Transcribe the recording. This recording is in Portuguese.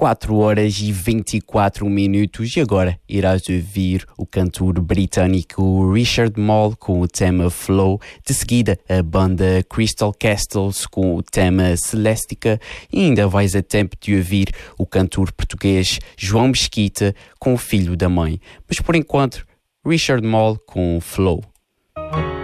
4h24 e agora irás ouvir o cantor britânico Richard Moll com o tema Flow, de seguida a banda Crystal Castles com o tema Celestica e ainda vais a tempo de ouvir o cantor português João Mesquita com o Filho da Mãe. Mas por enquanto, Richard Moll com Flow.